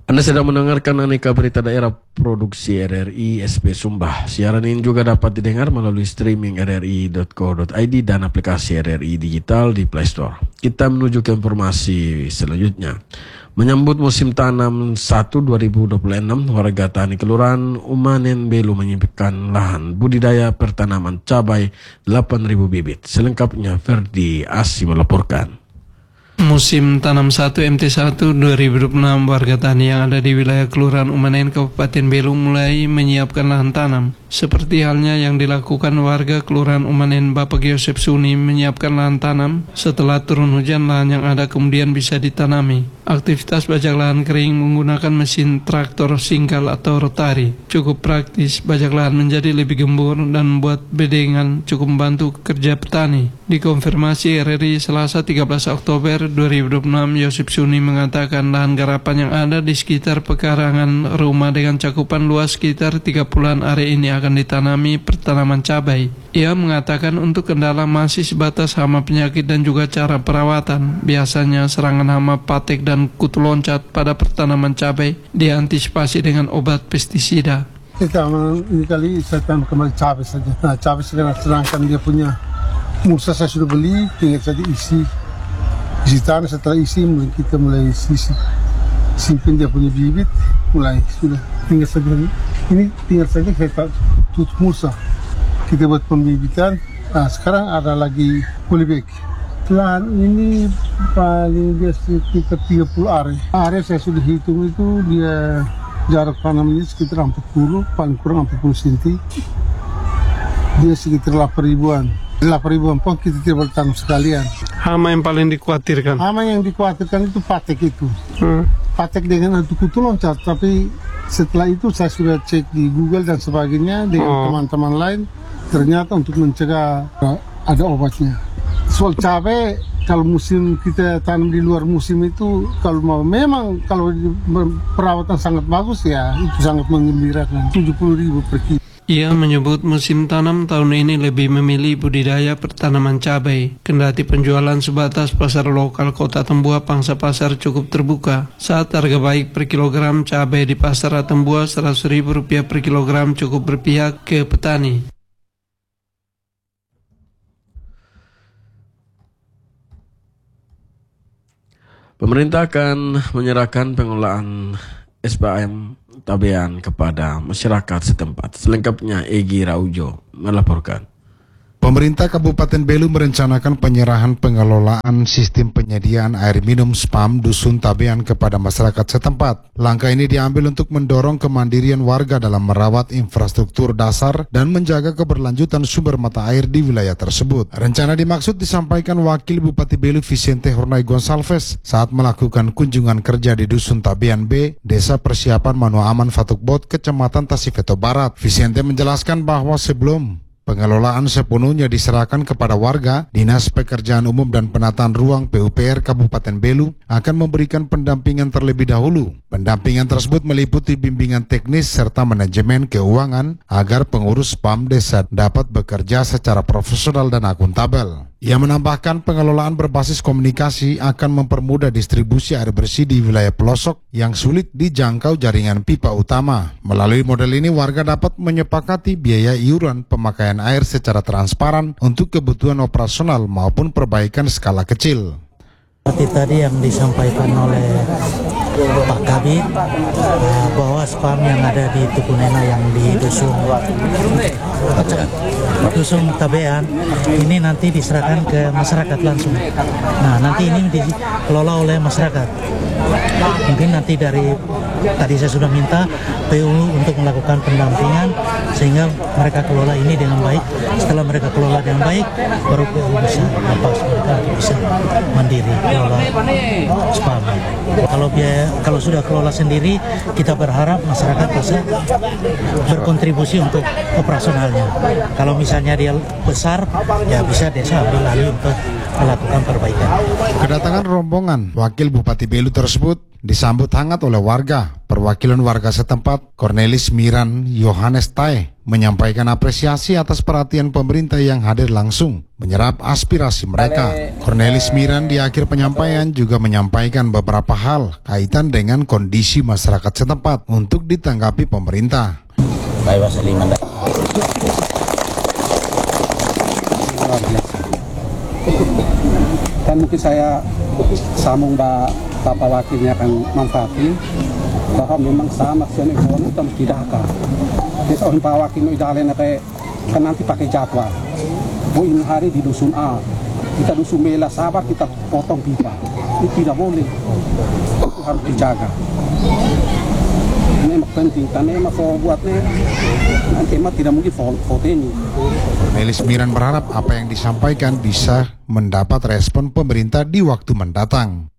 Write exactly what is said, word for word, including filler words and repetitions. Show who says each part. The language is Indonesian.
Speaker 1: Anda sedang mendengarkan Aneka Berita Daerah Produksi R R I S B Sumba. Siaran ini juga dapat didengar melalui streaming r r i dot co dot i d dan aplikasi R R I Digital di Play Store. Kita menuju ke informasi selanjutnya. Menyambut musim tanam satu dua ribu dua puluh enam, warga tani Kelurahan Umanen Belu menyiapkan lahan budidaya pertanaman cabai delapan ribu bibit. Selengkapnya Ferdi Asi melaporkan.
Speaker 2: Musim tanam satu M T satu dua ribu dua puluh enam, warga tani yang ada di wilayah Kelurahan Umanen Kabupaten Belu mulai menyiapkan lahan tanam. Seperti halnya yang dilakukan warga Kelurahan Umanen, Bapak Yosef Suni menyiapkan lahan tanam. Setelah turun hujan, lahan yang ada kemudian bisa ditanami. Aktivitas bajak lahan kering menggunakan mesin traktor singkal atau rotari. Cukup praktis, bajak lahan menjadi lebih gembur dan membuat bedengan cukup membantu kerja petani. Dikonfirmasi R R I Selasa tiga belas Oktober dua ribu dua puluh enam, Yosef Suni mengatakan lahan garapan yang ada di sekitar pekarangan rumah dengan cakupan luas sekitar tiga puluhan are ini akan ditanami pertanaman cabai. Ia mengatakan untuk kendala masih sebatas hama penyakit dan juga cara perawatan. Biasanya serangan hama patek dan kutu loncat pada pertanaman cabai diantisipasi dengan obat pestisida.
Speaker 3: Kita ini kali saya tanam kembali cabai saja. Nah, cabai sekarang sedangkan dia punya mulsa saya sudah beli, tinggal saja isi isi tanah. Setelah isi mulai kita mulai sisi simpan dia punya bibit, mulai sudah tinggal saja ini tinggal saja kita tutup mulsa, kita buat pembibitan. Nah, sekarang ada lagi polybag. Lahan ini paling dia sekitar tiga puluh are. Are saya sudah hitung itu dia jarak tanamnya sekitar empat puluh, paling kurang empat puluh sentimeter. Dia sekitar delapan ribuan. delapan ribuan pun kita tidak bertanam sekalian.
Speaker 2: Hama yang paling dikhawatirkan?
Speaker 3: Hama yang dikhawatirkan itu patek itu. Hmm. Patek dengan kutu loncat, tapi setelah itu saya sudah cek di Google dan sebagainya dengan teman-teman oh. lain, ternyata untuk mencegah ada obatnya. Soal cabai, kalau musim kita tanam di luar musim itu, kalau mau memang kalau perawatan sangat bagus ya, itu sangat menggembirakan. tujuh puluh ribu per kilo.
Speaker 2: Ia menyebut musim tanam tahun ini lebih memilih budidaya pertanaman cabai. Kendati penjualan sebatas pasar lokal Kota Tembua pangsa pasar cukup terbuka. Saat harga baik per kilogram cabai di pasar Tembua seratus ribu rupiah per kilogram cukup berpihak ke petani.
Speaker 1: Pemerintah akan menyerahkan pengelolaan S B M Tabean kepada masyarakat setempat. Selengkapnya Egi Raujo melaporkan.
Speaker 4: Pemerintah Kabupaten Belu merencanakan penyerahan pengelolaan sistem penyediaan air minum spam Dusun Tabean kepada masyarakat setempat. Langkah ini diambil untuk mendorong kemandirian warga dalam merawat infrastruktur dasar dan menjaga keberlanjutan sumber mata air di wilayah tersebut. Rencana dimaksud disampaikan Wakil Bupati Belu Vicente Hornay Gonsalves saat melakukan kunjungan kerja di Dusun Tabean B, Desa Persiapan Manua Aman Fatukbot, Kecamatan Tasifeto Barat. Vicente menjelaskan bahwa sebelum pengelolaan sepenuhnya diserahkan kepada warga, Dinas Pekerjaan Umum dan Penataan Ruang P U P R Kabupaten Belu akan memberikan pendampingan terlebih dahulu. Pendampingan tersebut meliputi bimbingan teknis serta manajemen keuangan agar pengurus P A M desa dapat bekerja secara profesional dan akuntabel. Ia menambahkan pengelolaan berbasis komunikasi akan mempermudah distribusi air bersih di wilayah pelosok yang sulit dijangkau jaringan pipa utama. Melalui model ini warga dapat menyepakati biaya iuran pemakaian air secara transparan untuk kebutuhan operasional maupun perbaikan skala kecil.
Speaker 5: Seperti tadi yang disampaikan oleh Pak Kabit bahwa spam yang ada di Tukunena yang di Dusun Dusun Tabean ini nanti diserahkan ke masyarakat langsung. Nah, nanti ini dikelola oleh masyarakat. Mungkin nanti dari tadi saya sudah minta P U untuk melakukan pendampingan sehingga mereka kelola ini dengan baik. Setelah mereka kelola dengan baik, baru P U bisa lepas mereka bisa mandiri kelola spam. Kalau biaya kalau sudah kelola sendiri, kita berharap masyarakat bisa berkontribusi untuk operasionalnya. Kalau misalnya dia besar, ya bisa desa ambil alih untuk melakukan perbaikan.
Speaker 4: Kedatangan rombongan Wakil Bupati Belu tersebut disambut hangat oleh warga. Perwakilan warga setempat, Cornelis Miran Yohanes Tae, menyampaikan apresiasi atas perhatian pemerintah yang hadir langsung menyerap aspirasi mereka. Cornelis Miran di akhir penyampaian juga menyampaikan beberapa hal kaitan dengan kondisi masyarakat setempat untuk ditanggapi pemerintah.
Speaker 6: Dan mungkin saya sambung Mbak Bapak Wakilnya akan manfaati bahwa memang sama sih ini kalau kita mesti dakar. Jadi orang Pak Wakil itu idalen kayak kan nanti pakai jadwal. Oh ini hari di dusun A, kita dusun Mela sabar kita potong pipa. Ini tidak boleh, itu harus dijaga. Ini penting, karena emang kalau buatnya nanti emang tidak mungkin foto ini.
Speaker 4: Cornelis Miran berharap apa yang disampaikan bisa mendapat respon pemerintah di waktu mendatang.